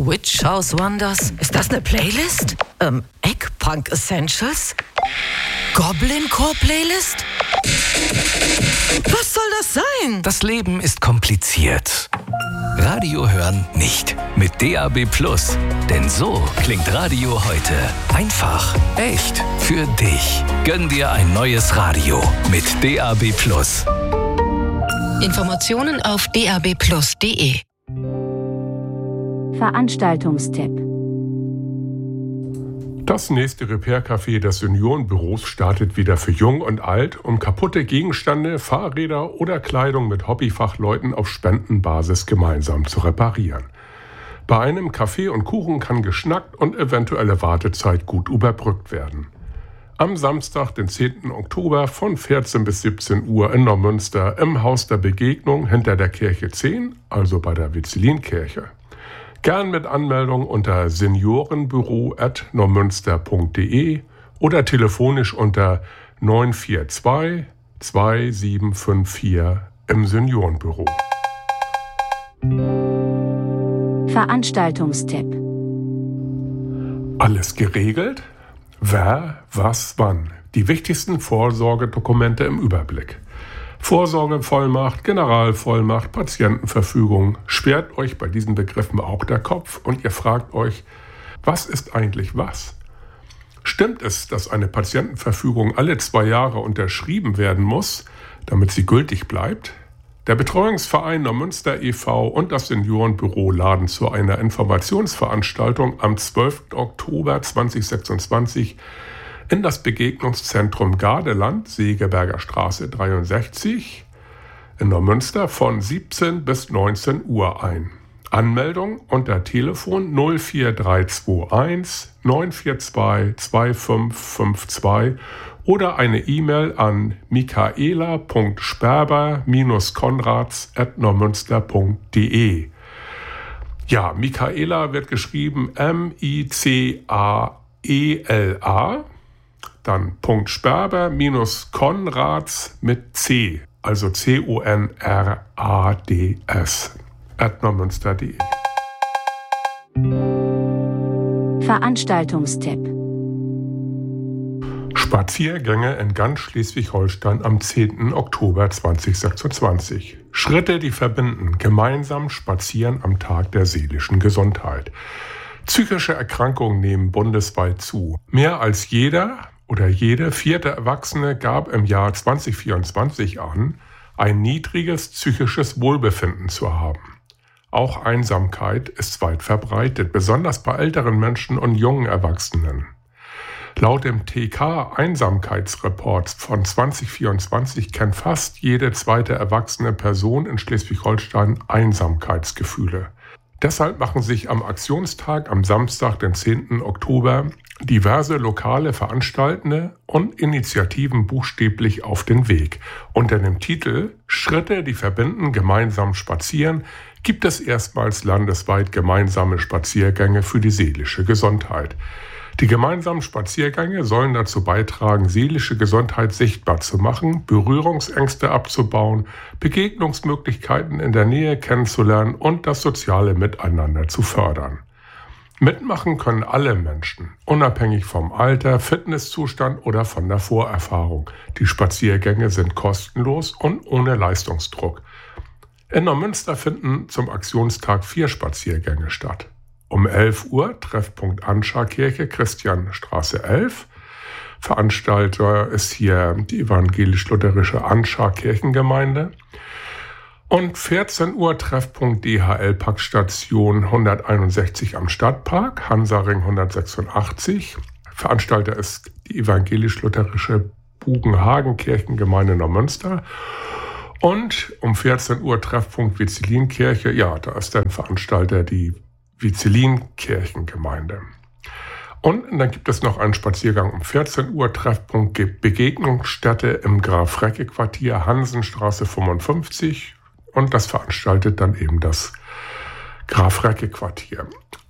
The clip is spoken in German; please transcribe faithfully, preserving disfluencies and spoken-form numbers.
Witch House Wonders? Ist das eine Playlist? Ähm, Eggpunk Essentials? Goblin Core Playlist? Was soll das sein? Das Leben ist kompliziert. Radio hören nicht. Mit D A B Plus. Denn so klingt Radio heute. Einfach, echt, für dich. Gönn dir ein neues Radio mit D A B Plus. Informationen auf d a b plus punkt d e. Veranstaltungstipp. Das nächste Repair-Café des Seniorenbüros startet wieder für Jung und Alt, um kaputte Gegenstände, Fahrräder oder Kleidung mit Hobbyfachleuten auf Spendenbasis gemeinsam zu reparieren. Bei einem Kaffee und Kuchen kann geschnackt und eventuelle Wartezeit gut überbrückt werden. Am Samstag, den zehnten Oktober von vierzehn bis siebzehn Uhr in Neumünster im Haus der Begegnung hinter der Kirche zehn, also bei der Vizelin-Kirche. Gern mit Anmeldung unter seniorenbüro at neumünster punkt d e oder telefonisch unter neun vier zwei zwei sieben fünf vier im Seniorenbüro. Veranstaltungstipp. Alles geregelt? Wer, was, wann? Die wichtigsten Vorsorgedokumente im Überblick. Vorsorgevollmacht, Generalvollmacht, Patientenverfügung. Schwert euch bei diesen Begriffen auch der Kopf und ihr fragt euch, was ist eigentlich was? Stimmt es, dass eine Patientenverfügung alle zwei Jahre unterschrieben werden muss, damit sie gültig bleibt? Der Betreuungsverein Neumünster e V und das Seniorenbüro laden zu einer Informationsveranstaltung am zwölften Oktober zweitausendsechsundzwanzig in das Begegnungszentrum Gardeland, Segeberger Straße dreiundsechzig in Neumünster von siebzehn bis neunzehn Uhr ein. Anmeldung unter Telefon null vier drei zwei eins neun vier zwei zwei fünf fünf zwei oder eine E-Mail an michaela punkt sperber konrads at neumünster punkt d e. Ja, Michaela wird geschrieben M I C A E L A, dann Punkt Sperber Konrads mit C, also C O N R A D S, at neumünster punkt d e. Veranstaltungstipp. Spaziergänge in ganz Schleswig-Holstein am zehnten Oktober zweitausendsechsundzwanzig. Schritte, die verbinden. Gemeinsam spazieren am Tag der seelischen Gesundheit. Psychische Erkrankungen nehmen bundesweit zu. Mehr als jeder oder jede vierte Erwachsene gab im Jahr zweitausendvierundzwanzig an, ein niedriges psychisches Wohlbefinden zu haben. Auch Einsamkeit ist weit verbreitet, besonders bei älteren Menschen und jungen Erwachsenen. Laut dem T K-Einsamkeitsreport von zweitausendvierundzwanzig kennt fast jede zweite erwachsene Person in Schleswig-Holstein Einsamkeitsgefühle. Deshalb machen sich am Aktionstag am Samstag, den zehnten Oktober, diverse lokale Veranstaltende und Initiativen buchstäblich auf den Weg. Unter dem Titel Schritte, die verbinden, gemeinsam spazieren, gibt es erstmals landesweit gemeinsame Spaziergänge für die seelische Gesundheit. Die gemeinsamen Spaziergänge sollen dazu beitragen, seelische Gesundheit sichtbar zu machen, Berührungsängste abzubauen, Begegnungsmöglichkeiten in der Nähe kennenzulernen und das soziale Miteinander zu fördern. Mitmachen können alle Menschen, unabhängig vom Alter, Fitnesszustand oder von der Vorerfahrung. Die Spaziergänge sind kostenlos und ohne Leistungsdruck. In Neumünster finden zum Aktionstag vier Spaziergänge statt. Um elf Uhr Treffpunkt Anschar-Kirche, Christianstraße elf. Veranstalter ist hier die evangelisch-lutherische Anschar-Kirchengemeinde. Und vierzehn Uhr Treffpunkt D H L-Packstation hunderteinundsechzig am Stadtpark, Hansaring hundertsechsundachtzig. Veranstalter ist die evangelisch-lutherische Bugenhagen-Kirchengemeinde Neumünster. Und um vierzehn Uhr Treffpunkt Vizelin-Kirche, ja, da ist dann Veranstalter die Vizelin-Kirchengemeinde. Und dann gibt es noch einen Spaziergang um vierzehn Uhr, Treffpunkt Begegnungsstätte im Graf-Recke-Quartier, Hansenstraße fünfundfünfzig. Und das veranstaltet dann eben das Graf-Recke-Quartier.